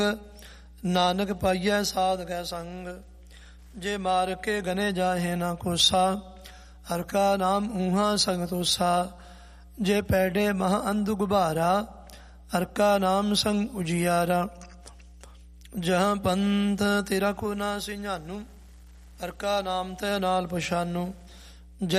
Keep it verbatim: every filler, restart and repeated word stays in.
ਨਾਨਕ ਪਾਈਐ ਸਾਧ ਕੈ ਸੰਗ। ਜੇ ਮਾਰ ਕੇ ਗਨੇ ਜਾਹੇ ਨਾ ਕੋਸਾ, ਹਰ ਕਾ ਨਾਮ ਊਹਾ ਸੰਗ ਤੋਸਾ। ਜੇ ਪੈਡੇ ਮਹ ਅੰਧੁ ਗੁਬਾਰਾ, ਹਰ ਕਾ ਨਾਮ ਸੰਗ ਉਜਿਆਰਾ। ਜਹਾਂ ਪੰਥ ਤੇਰਾ ਕੋ ਨਾ ਸਿਝਾਨੂ, ਹਰ ਕਾ ਨਾਮ ਤੈ ਨਾਲ ਪਛਾਨੂ।